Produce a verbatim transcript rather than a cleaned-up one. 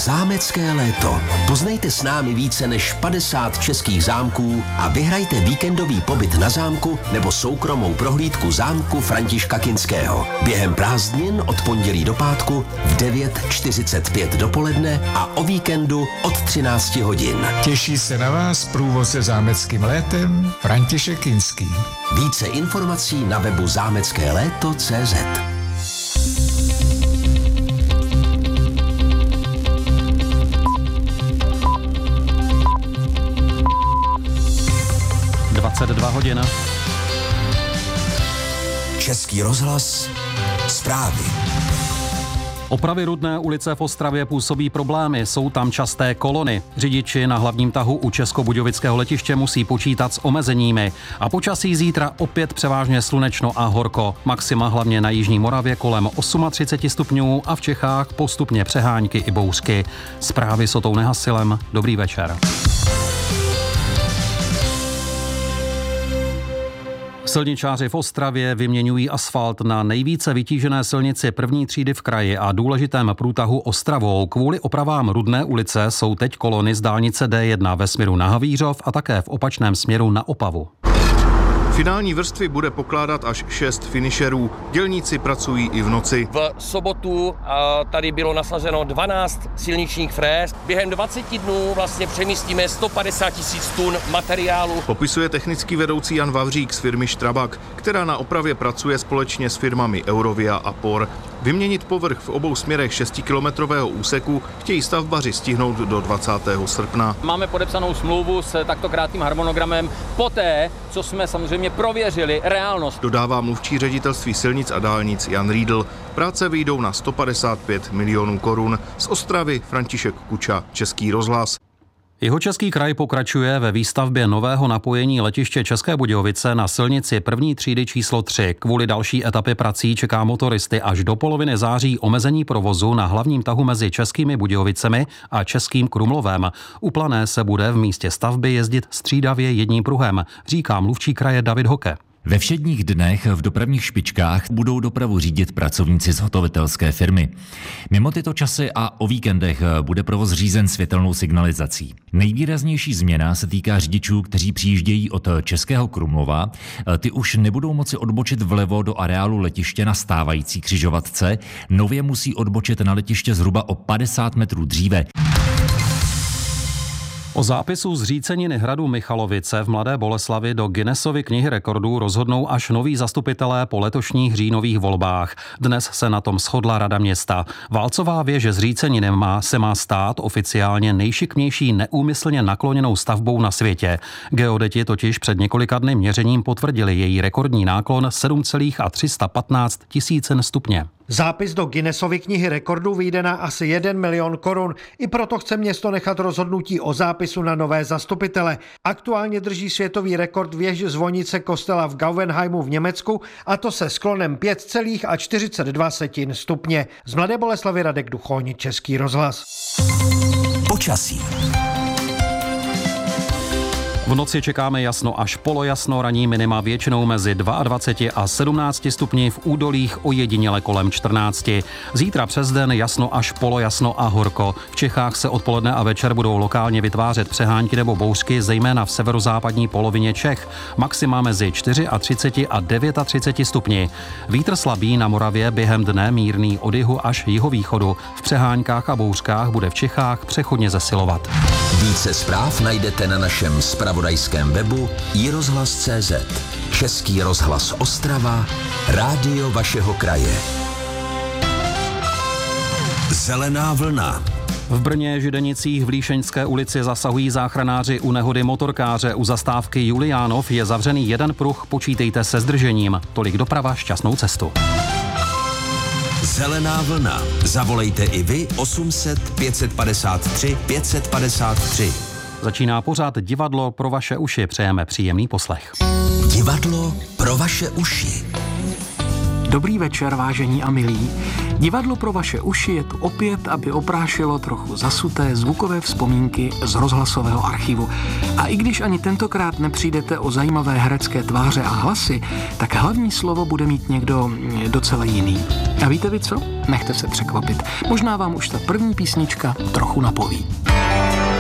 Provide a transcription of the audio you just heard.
Zámecké léto. Poznejte s námi více než padesát českých zámků a vyhrajte víkendový pobyt na zámku nebo soukromou prohlídku zámku Františka Kinského. Během prázdnin od pondělí do pátku v devět čtyřicet pět dopoledne a o víkendu od třináct hodin. Těší se na vás průvodce zámeckým létem František Kinský. Více informací na webu zámecké léto tečka cé zet. dvacet dva hodin. Český rozhlas, zprávy. Opravy Rudné ulice v Ostravě působí problémy, jsou tam časté kolony. Řidiči na hlavním tahu u Českobudějovického letiště musí počítat s omezeními. A počasí zítra opět převážně slunečno a horko. Maxima hlavně na jižní Moravě kolem třicet osm stupňů a v Čechách postupně přehánky i bouřky. Zprávy s Otou Nehasilem. Dobrý večer. Silničáři v Ostravě vyměňují asfalt na nejvíce vytížené silnici první třídy v kraji a důležitém průtahu Ostravou. Kvůli opravám Rudné ulice jsou teď kolony z dálnice D jedna ve směru na Havířov a také v opačném směru na Opavu. Finální vrstvy bude pokládat až šest finišerů. Dělníci pracují i v noci. V sobotu tady bylo nasazeno dvanáct silničních fréz. Během dvaceti dnů vlastně přemístíme sto padesát tisíc tun materiálu. Popisuje technický vedoucí Jan Vavřík z firmy Strabag, která na opravě pracuje společně s firmami Eurovia a Por. Vyměnit povrch v obou směrech šestikilometrového úseku chtějí stavbaři stihnout do dvacátého srpna. Máme podepsanou smlouvu s takto krátkým harmonogramem poté, co jsme samozřejmě prověřili reálnost. Dodává mluvčí ředitelství silnic a dálnic Jan Riedl. Práce vyjdou na sto padesát pět milionů korun. Z Ostravy František Kuča, Český rozhlas. Jihočeský kraj pokračuje ve výstavbě nového napojení letiště České Budějovice na silnici první třídy číslo tři. Kvůli další etapy prací čeká motoristy až do poloviny září omezení provozu na hlavním tahu mezi Českými Budějovicemi a Českým Krumlovem. U Plané se bude v místě stavby jezdit střídavě jedním pruhem, říká mluvčí kraje David Hoke. Ve všedních dnech v dopravních špičkách budou dopravu řídit pracovníci zhotovitelské firmy. Mimo tyto časy a o víkendech bude provoz řízen světelnou signalizací. Nejvýraznější změna se týká řidičů, kteří přijíždějí od Českého Krumlova. Ty už nebudou moci odbočit vlevo do areálu letiště na stávající křižovatce. Nově musí odbočit na letiště zhruba o padesát metrů dříve. O zápisu zříceniny hradu Michalovice v Mladé Boleslavi do Guinnessovy knihy rekordů rozhodnou až noví zastupitelé po letošních říjnových volbách. Dnes se na tom shodla Rada města. Válcová věže zříceniny má, se má stát oficiálně nejšikmější neúmyslně nakloněnou stavbou na světě. Geodeti totiž před několika dny měřením potvrdili její rekordní náklon sedm celá tři sta patnáct tisícin stupně. Zápis do Guinnessovy knihy rekordů vyjde na asi jeden milion korun. I proto chce město nechat rozhodnutí o zápisu na nové zastupitele. Aktuálně drží světový rekord věž zvonice kostela v Gauvenheimu v Německu, a to se sklonem pět celá čtyřicet dva stupně. Z Mladé Boleslavy Radek Duchoň, Český rozhlas. Počasí. V noci čekáme jasno až polojasno, ranní minima většinou mezi dvacet dva a sedmnáct stupni, v údolích ojediněle kolem čtrnáct. Zítra přes den jasno až polojasno a horko. V Čechách se odpoledne a večer budou lokálně vytvářet přehánky nebo bouřky, zejména v severozápadní polovině Čech. Maxima mezi třicet čtyři a třicet devět stupni. Vítr slabý na Moravě, během dne mírný od jihu až jihovýchodu. V přeháňkách a bouřkách bude v Čechách přechodně zesilovat. Více zpráv najdete na našem zpravodajském webu i rozhlas tečka cé zet. Český rozhlas Ostrava, rádio vašeho kraje. Zelená vlna. V Brně, Židenicích, v Líšeňské ulici zasahují záchranáři u nehody motorkáře. U zastávky Juliánov je zavřený jeden pruh, počítejte se zdržením. Tolik doprava, šťastnou cestu. Zelená vlna. Zavolejte i vy osm set pět padesát tři pět padesát tři. Začíná pořád Divadlo pro vaše uši. Přejeme příjemný poslech. Divadlo pro vaše uši. Dobrý večer, vážení a milí. Divadlo pro vaše uši je tu opět, aby oprášilo trochu zasuté zvukové vzpomínky z rozhlasového archivu. A i když ani tentokrát nepřijdete o zajímavé herecké tváře a hlasy, tak hlavní slovo bude mít někdo docela jiný. A víte vy co? Nechte se překvapit. Možná vám už ta první písnička trochu napoví.